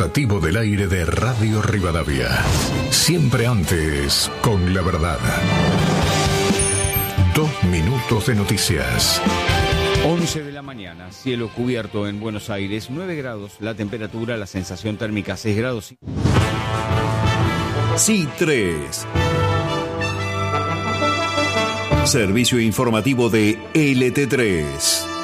informativo del aire de Radio Rivadavia. Siempre antes, con la verdad. 2 minutos de noticias. 11 de la mañana, cielo cubierto en Buenos Aires, 9 grados, la temperatura, la sensación térmica 6 grados. C3. Servicio informativo de LT3.